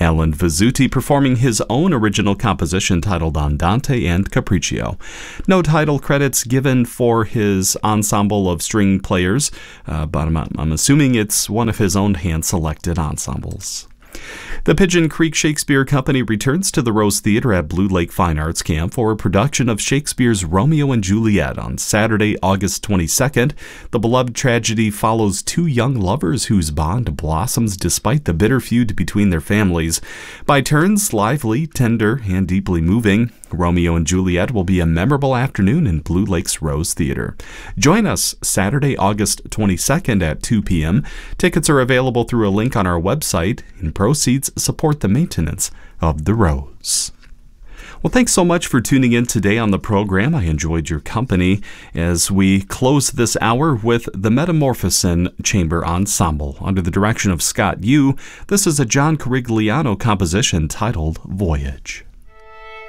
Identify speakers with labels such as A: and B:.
A: Alan Vizzuti performing his own original composition titled Andante and Capriccio. No title credits given for his ensemble of string players, but I'm assuming it's one of his own hand-selected ensembles. The Pigeon Creek Shakespeare Company returns to the Rose Theatre at Blue Lake Fine Arts Camp for a production of Shakespeare's Romeo and Juliet on Saturday, August 22nd. The beloved tragedy follows two young lovers whose bond blossoms despite the bitter feud between their families. By turns lively, tender, and deeply moving, Romeo and Juliet will be a memorable afternoon in Blue Lake's Rose Theatre. Join us Saturday, August 22nd at 2 p.m. Tickets are available through a link on our website, and proceeds support the maintenance of the Rose. Well, thanks so much for tuning in today on the program. I enjoyed your company as we close this hour with the Metamorphosin Chamber Ensemble under the direction of Scott Yu. This is a John Corigliano composition titled Voyage.